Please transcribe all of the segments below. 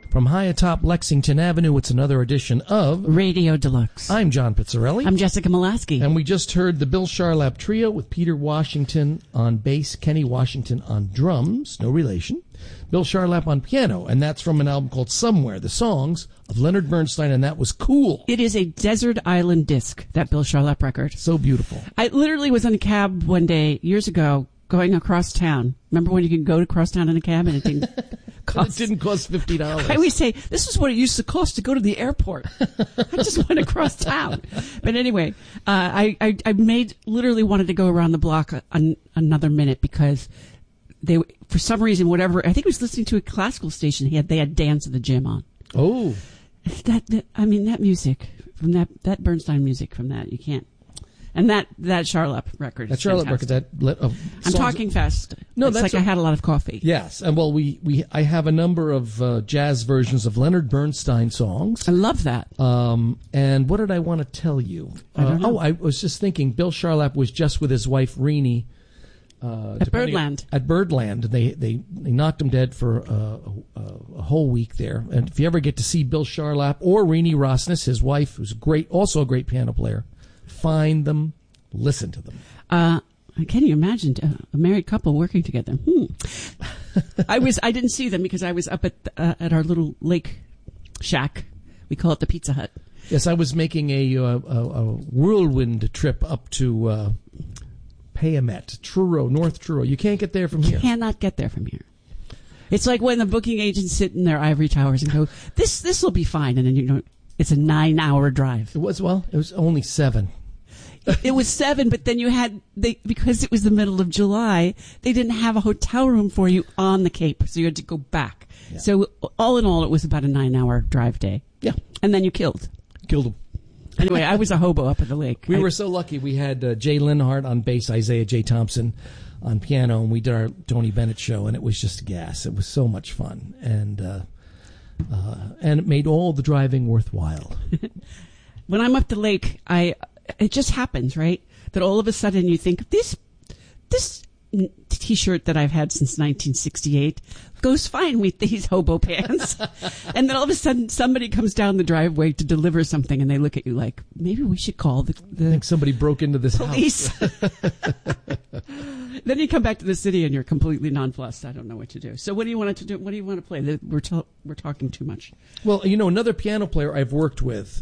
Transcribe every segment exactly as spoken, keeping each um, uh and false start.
From high atop Lexington Avenue, it's another edition of Radio Deluxe. I'm John Pizzarelli. I'm Jessica Molaski. And we just heard the Bill Charlap Trio with Peter Washington on bass, Kenny Washington on drums, no relation, Bill Charlap on piano, and that's from an album called Somewhere, the songs of Leonard Bernstein, and that was cool. It is a desert island disc, that Bill Charlap record. So beautiful. I literally was in a cab one day, years ago, going across town. Remember when you could go to cross town in a cab and it didn't cost? It didn't cost fifty dollars. I always say, this is what it used to cost to go to the airport. I just went across town. But anyway, uh, I, I, I made, literally wanted to go around the block an, another minute because they, for some reason, whatever, I think I was listening to a classical station, he had, they had Dance at the Gym on. Oh. That, that, I mean, that music, from that, that Bernstein music from that, you can't. And that, that Charlap record. That Charlap record. That uh, I'm talking fast. No, it's that's like a, I had a lot of coffee. Yes, and well, we, we I have a number of uh, jazz versions of Leonard Bernstein songs. I love that. Um, and what did I want to tell you? I don't uh, know. Oh, I was just thinking. Bill Charlap was just with his wife Renee uh, at Birdland. At Birdland, they they they knocked him dead for uh, a, a whole week there. And if you ever get to see Bill Charlap or Renee Rosnes, his wife, who's great, also a great piano player, find them. Listen to them. Uh, can you imagine a married couple working together? Hmm. I was. I didn't see them because I was up at uh, at our little lake shack. We call it the Pizza Hut. Yes, I was making a, uh, a, a whirlwind trip up to uh, Payamet, Truro, North Truro. You can't get there from here. Cannot get there from here. It's like when the booking agents sit in their ivory towers and go, "This this will be fine," and then you know it's a nine-hour drive. It was well. It was only seven. It was seven, but then you had, they because it was the middle of July, they didn't have a hotel room for you on the Cape, so you had to go back. Yeah. So all in all, it was about a nine-hour drive day. Yeah. And then you killed. Killed them. Anyway, I was a hobo up at the lake. We I, were so lucky. We had uh, Jay Linhart on bass, Isaiah J. Thompson on piano, and we did our Tony Bennett show, and it was just gas. It was so much fun, and uh, uh, and it made all the driving worthwhile. When I'm up the lake, I... It just happens, right? That all of a sudden you think, this this T-shirt that I've had since nineteen sixty-eight goes fine with these hobo pants. And then all of a sudden somebody comes down the driveway to deliver something and they look at you like, maybe we should call the, the I think somebody broke into this police. house. Then you come back to the city and you're completely nonplussed. I don't know what to do. So what do you want to do? What do you want to play? We're, to, we're talking too much. Well, you know, another piano player I've worked with,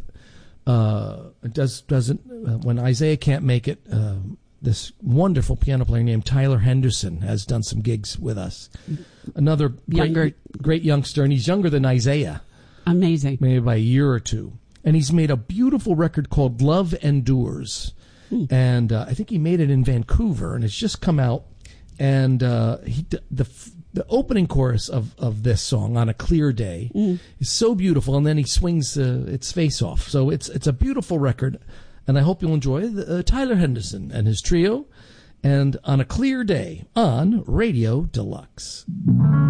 Uh, does doesn't uh, when Isaiah can't make it, uh, this wonderful piano player named Tyler Henderson has done some gigs with us. Another younger, great, great youngster, and he's younger than Isaiah. Amazing, maybe by a year or two. And he's made a beautiful record called Love Endures, hmm. and uh, I think he made it in Vancouver, and it's just come out. And uh, he the the opening chorus of, of this song, On a Clear Day, mm. is so beautiful, and then he swings uh, its face off. So it's it's a beautiful record, and I hope you'll enjoy uh, Tyler Henderson and his trio, and On a Clear Day on Radio Deluxe.